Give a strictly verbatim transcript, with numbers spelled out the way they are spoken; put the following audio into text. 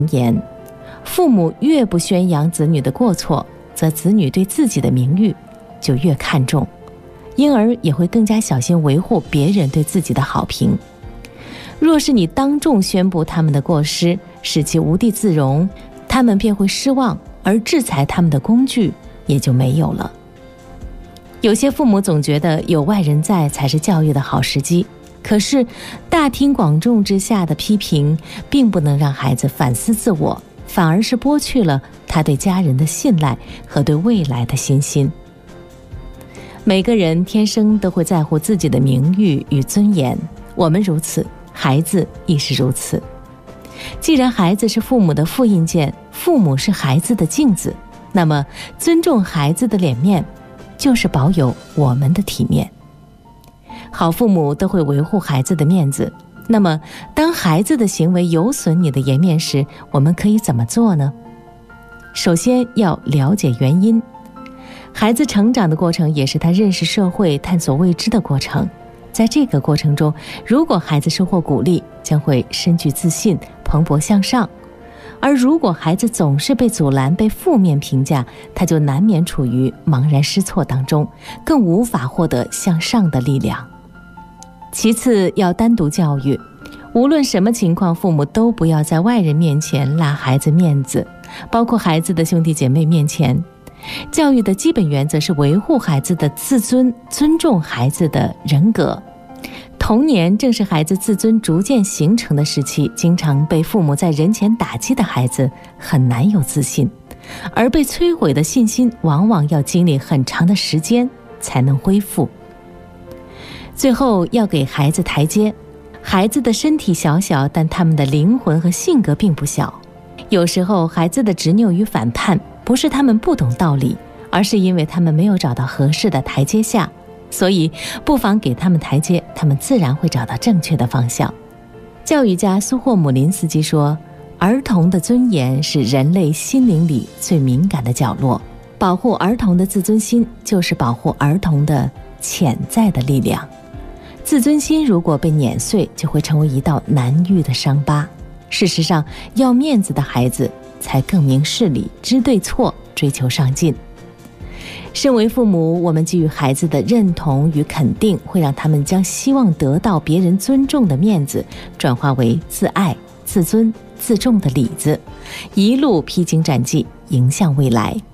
言。父母越不宣扬子女的过错，则子女对自己的名誉就越看重，因而也会更加小心维护别人对自己的好评。若是你当众宣布他们的过失，使其无地自容，他们便会失望，而制裁他们的工具也就没有了。有些父母总觉得有外人在才是教育的好时机，可是大庭广众之下的批评并不能让孩子反思自我，反而是剥去了他对家人的信赖和对未来的信心。每个人天生都会在乎自己的名誉与尊严，我们如此，孩子亦是如此。既然孩子是父母的复印件，父母是孩子的镜子，那么尊重孩子的脸面，就是保有我们的体面。好父母都会维护孩子的面子，那么当孩子的行为有损你的颜面时，我们可以怎么做呢？首先要了解原因。孩子成长的过程也是他认识社会、探索未知的过程。在这个过程中，如果孩子收获鼓励，将会深具自信，蓬勃向上；而如果孩子总是被阻拦、被负面评价，他就难免处于茫然失措当中，更无法获得向上的力量。其次，要单独教育。无论什么情况，父母都不要在外人面前拉孩子面子，包括孩子的兄弟姐妹面前。教育的基本原则是维护孩子的自尊，尊重孩子的人格。童年正是孩子自尊逐渐形成的时期，经常被父母在人前打击的孩子很难有自信，而被摧毁的信心往往要经历很长的时间才能恢复。最后要给孩子台阶。孩子的身体小小，但他们的灵魂和性格并不小。有时候孩子的执拗与反叛不是他们不懂道理，而是因为他们没有找到合适的台阶下，所以不妨给他们台阶，他们自然会找到正确的方向。教育家苏霍姆林斯基说，儿童的尊严是人类心灵里最敏感的角落，保护儿童的自尊心就是保护儿童的潜在的力量。自尊心如果被碾碎，就会成为一道难愈的伤疤。事实上，要面子的孩子才更明事理，知对错，追求上进。身为父母，我们给予孩子的认同与肯定，会让他们将希望得到别人尊重的面子转化为自爱、自尊、自重的里子，一路披荆斩棘，迎向未来。